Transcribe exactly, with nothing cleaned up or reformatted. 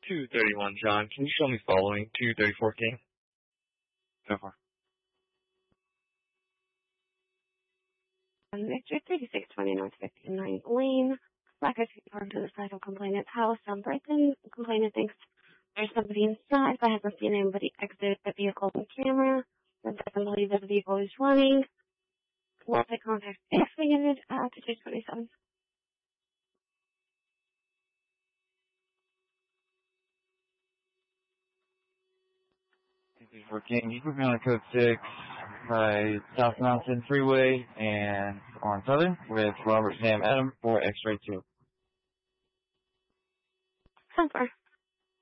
two thirty-one, John. Can you show me following two thirty-four King? So far. Victor, thirty-six twenty North fifty-ninth Lane. Record report to the side of complainant's house on Brighton. Complainant thinks there's somebody inside, but hasn't seen anybody exit the vehicle on camera. But doesn't believe that the vehicle is running. Multi-contact if the unit uh, to two twenty-seven. For King, you put me on code six by South Mountain Freeway and on Southern with Robert Sam Adam for X-Ray two. So far.